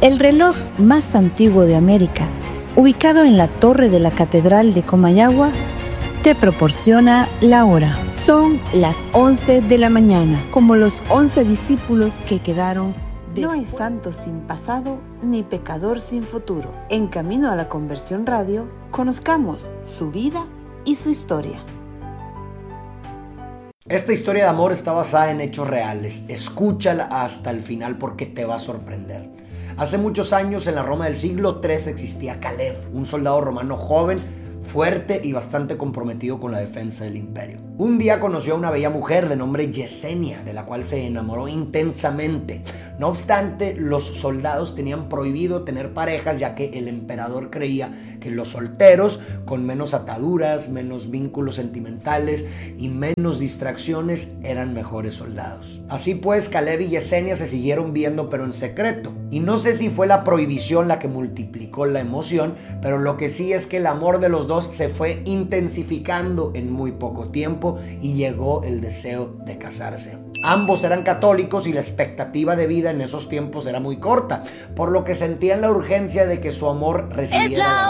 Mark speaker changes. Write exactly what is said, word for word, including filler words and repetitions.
Speaker 1: El reloj más antiguo de América, ubicado en la torre de la Catedral de Comayagua, te proporciona la hora. Son las once de la mañana, como los once discípulos que quedaron después. No es santo sin pasado, ni pecador sin futuro. En Camino a la Conversión Radio, conozcamos su vida y su historia.
Speaker 2: Esta historia de amor está basada en hechos reales. Escúchala hasta el final porque te va a sorprender. Hace muchos años, en la Roma del siglo tercero, existía Caleb, un soldado romano joven, fuerte y bastante comprometido con la defensa del imperio. Un día conoció a una bella mujer de nombre Yesenia, de la cual se enamoró intensamente. No obstante, los soldados tenían prohibido tener parejas, ya que el emperador creía que los solteros, con menos ataduras, menos vínculos sentimentales y menos distracciones, eran mejores soldados. Así pues, Caleb y Yesenia se siguieron viendo, pero en secreto. Y no sé si fue la prohibición la que multiplicó la emoción, pero lo que sí es que el amor de los dos se fue intensificando en muy poco tiempo y llegó el deseo de casarse. Ambos eran católicos y la expectativa de vida en esos tiempos era muy corta, por lo que sentían la urgencia de que su amor recibiera